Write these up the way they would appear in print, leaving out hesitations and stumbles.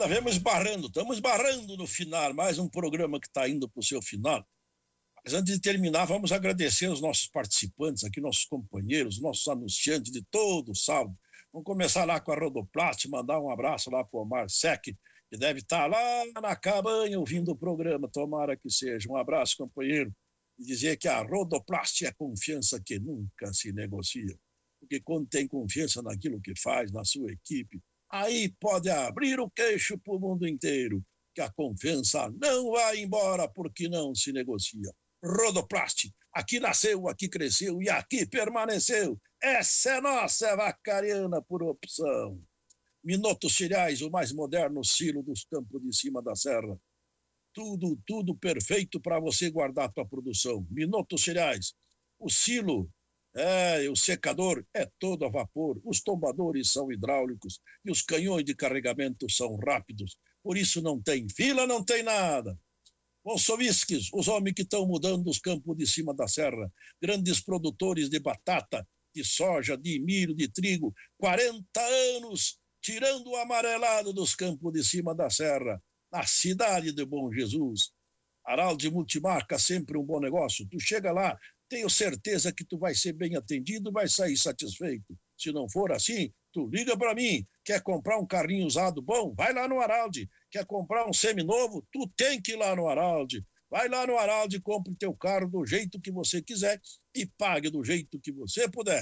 Estamos esbarrando no final, mais um programa que está indo para o seu final. Mas antes de terminar, vamos agradecer os nossos participantes aqui, nossos companheiros, nossos anunciantes de todo sábado. Vamos começar lá com a Rodoplast, mandar um abraço lá para o Omar Sec, que deve estar lá na cabanha ouvindo o programa, tomara que seja. Um abraço, companheiro, e dizer que a Rodoplast é confiança que nunca se negocia, porque quando tem confiança naquilo que faz, na sua equipe, aí pode abrir o queixo para o mundo inteiro, que a confiança não vai embora porque não se negocia. Rodoplast, aqui nasceu, aqui cresceu e aqui permaneceu. Essa é nossa vacariana por opção. Minutos Cereais, o mais moderno silo dos campos de cima da serra. Tudo perfeito para você guardar a tua produção. Minutos Cereais, o silo, o secador é todo a vapor, os tombadores são hidráulicos e os canhões de carregamento são rápidos. Por isso não tem fila, não tem nada. Bolsoviskis, os homens que estão mudando os campos de cima da serra, grandes produtores de batata, de soja, de milho, de trigo, 40 anos tirando o amarelado dos campos de cima da serra, na cidade de Bom Jesus. Araldi Multimarca, sempre um bom negócio. Tu chega lá, tenho certeza que tu vai ser bem atendido, vai sair satisfeito. Se não for assim, tu liga para mim. Quer comprar um carrinho usado bom? Vai lá no Araldi. Quer comprar um seminovo? Tu tem que ir lá no Araldi. Vai lá no Araldi, compre teu carro do jeito que você quiser e pague do jeito que você puder.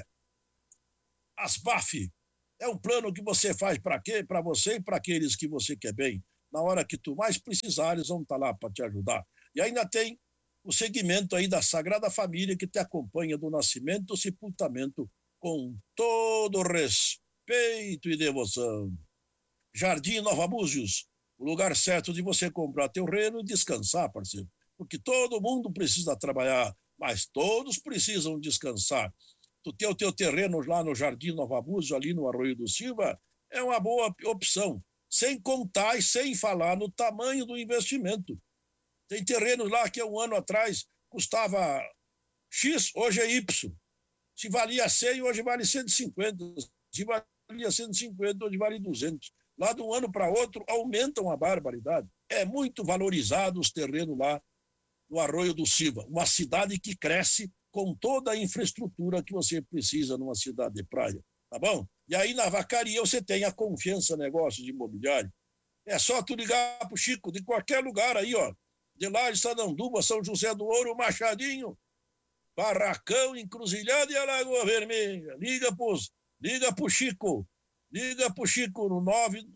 Asbaf é um plano que você faz para quê? Para você e para aqueles que você quer bem. Na hora que tu mais precisares, vão estar lá para te ajudar. E ainda tem o segmento aí da Sagrada Família, que te acompanha do nascimento ao sepultamento com todo respeito e devoção. Jardim Nova Búzios, o lugar certo de você comprar teu reno e descansar, parceiro. Porque todo mundo precisa trabalhar, mas todos precisam descansar. Tu ter o teu terreno lá no Jardim Nova Búzios, ali no Arroio do Silva, é uma boa opção. Sem contar e sem falar no tamanho do investimento. Tem terrenos lá que há um ano atrás custava X, hoje é Y. Se valia 100, hoje vale 150. Se valia 150, hoje vale 200. Lá de um ano para outro, aumentam a barbaridade. É muito valorizado os terrenos lá no Arroio do Silva. Uma cidade que cresce com toda a infraestrutura que você precisa numa cidade de praia. Tá bom? E aí na Vacaria você tem a Confiança Negócios Imobiliário. É só tu ligar pro Chico de qualquer lugar aí, ó. De lá de Sananduba, São José do Ouro, Machadinho, Barracão, Encruzilhada e Alagoa Vermelha. Liga pro Chico. Liga pro Chico no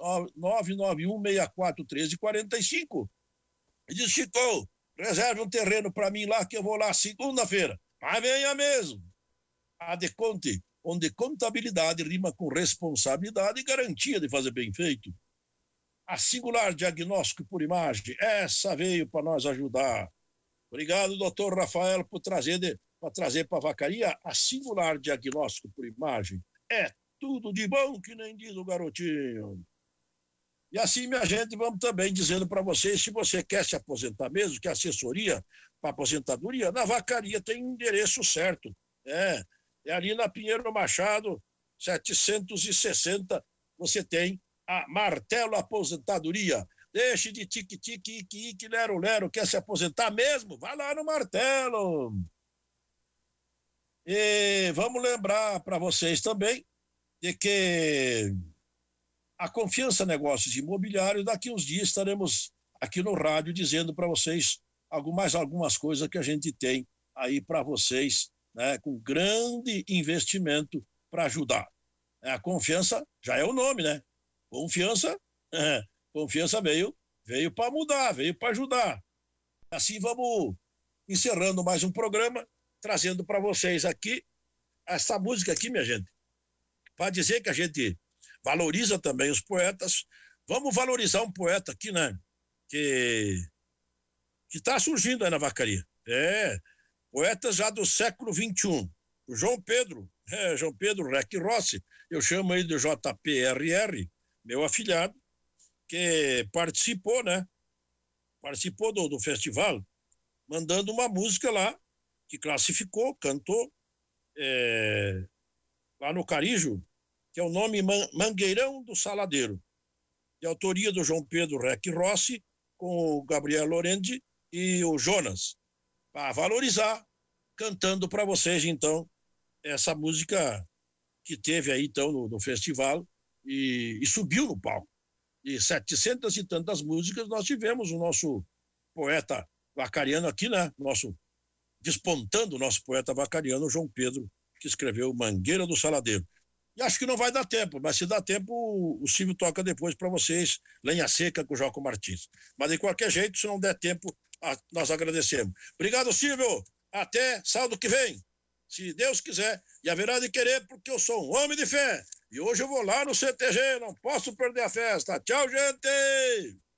991-6413-45. E diz, Chico, reserve um terreno para mim lá que eu vou lá segunda-feira. Mas venha mesmo. A Deconte, onde contabilidade rima com responsabilidade e garantia de fazer bem feito. A Singular Diagnóstico por Imagem, essa veio para nós ajudar. Obrigado, doutor Rafael, por trazer para a Vacaria a Singular Diagnóstico por Imagem. É tudo de bom, que nem diz o garotinho. E assim, minha gente, vamos também dizendo para vocês, se você quer se aposentar mesmo, que a assessoria para aposentadoria, na Vacaria tem endereço certo. É ali na Pinheiro Machado, 760, você tem a Martelo Aposentadoria. Deixe de tique-tique, lero-lero, quer se aposentar mesmo? Vai lá no Martelo. E vamos lembrar para vocês também de que a Confiança Negócios Imobiliários, daqui uns dias estaremos aqui no rádio dizendo para vocês algumas coisas que a gente tem aí para vocês, né, com grande investimento para ajudar. A confiança já é o nome, né? Confiança veio para mudar, veio para ajudar. Assim vamos encerrando mais um programa, trazendo para vocês aqui essa música aqui, minha gente, para dizer que a gente valoriza também os poetas. Vamos valorizar um poeta aqui, né? Que está surgindo aí na Vacaria. Poetas já do século XXI. O João Pedro Rec Rossi, eu chamo ele de JPRR, meu afilhado, que participou, né? Participou do festival, mandando uma música lá, que classificou, cantou, lá no Carijo, que é o nome Mangueirão do Saladeiro. de autoria do João Pedro Rec Rossi, com o Gabriel Lorendi e o Jonas, para valorizar, cantando para vocês, então, essa música que teve aí, então, no festival e subiu no palco. E 700 e tantas músicas nós tivemos o nosso poeta vacariano aqui, né? Despontando o nosso poeta vacariano, João Pedro, que escreveu Mangueira do Saladeiro. E acho que não vai dar tempo, mas se dá tempo, o Silvio toca depois para vocês, Lenha Seca com o Joco Martins. Mas de qualquer jeito, se não der tempo, nós agradecemos. Obrigado, Silvio. Até sábado que vem, se Deus quiser, e haverá de querer, porque eu sou um homem de fé. E hoje eu vou lá no CTG, não posso perder a festa. Tchau, gente!